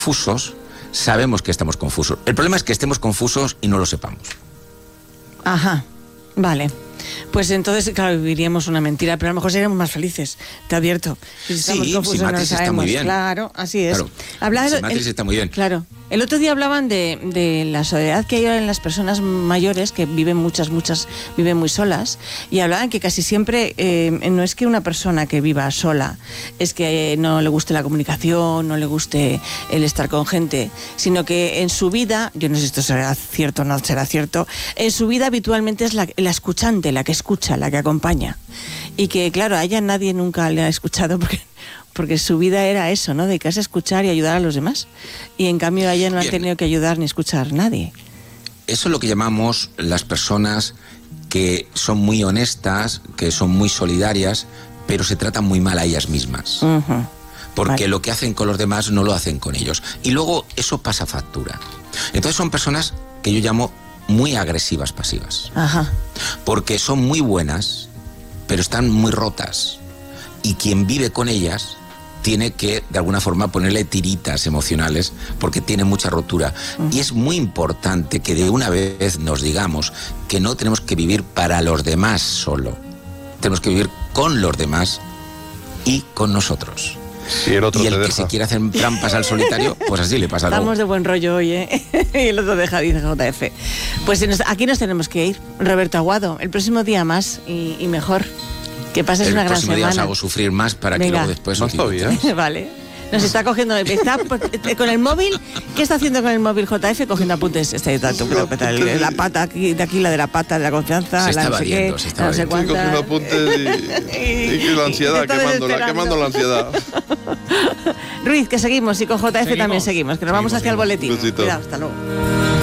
confusos, sabemos que estamos confusos. El problema es que estemos confusos y no lo sepamos. Ajá, vale. Pues entonces, claro, viviríamos una mentira, pero a lo mejor seríamos más felices, te advierto. Si estamos confusos, si no lo Matrix sabemos. está muy bien. Claro, así es. Claro, Matrix está muy bien. Claro. El otro día hablaban de la soledad que hay en las personas mayores, que viven muchas, viven muy solas, y hablaban que casi siempre no es que una persona que viva sola, es que no le guste la comunicación, no le guste el estar con gente, sino que en su vida, yo no sé si esto será cierto o no será cierto, en su vida habitualmente es la escuchante, la que escucha, la que acompaña. Y que, claro, a ella nadie nunca le ha escuchado porque su vida era eso, ¿no? Dedicarse a escuchar y ayudar a los demás. Y en cambio a ella no ha tenido que ayudar ni escuchar nadie. Eso es lo que llamamos las personas que son muy honestas, que son muy solidarias, pero se tratan muy mal a ellas mismas. Uh-huh. Porque lo que hacen con los demás no lo hacen con ellos. Y luego eso pasa factura. Entonces son personas que yo llamo muy agresivas pasivas. Ajá. Porque son muy buenas, pero están muy rotas. Y quien vive con ellas tiene que, de alguna forma, ponerle tiritas emocionales porque tiene mucha rotura. Y es muy importante que de una vez nos digamos que no tenemos que vivir para los demás solo. Tenemos que vivir con los demás y con nosotros. Y el otro y el te que deja. se quiere hacer trampas al solitario, pues así le pasa algo. Estamos de buen rollo hoy, ¿eh? Y el otro deja, dice JF. Pues aquí nos tenemos que ir. Roberto Aguado, el próximo día más y mejor. Que pases una gran semana. El próximo día os hago sufrir más para que luego después... Más todavía. Vale. Nos está cogiendo... Está con el móvil. ¿Qué está haciendo con el móvil JF? Cogiendo apuntes. La pata, aquí, de aquí, la de la pata, de la confianza. Se la está no sé evadiendo, qué, se está no sé evadiendo. Estoy cuántas. cogiendo apuntes y la ansiedad, quemando la ansiedad. Ruiz, que seguimos. Y con JF también seguimos. Que nos vamos hacia el boletín. Besito. Cuidado, hasta luego.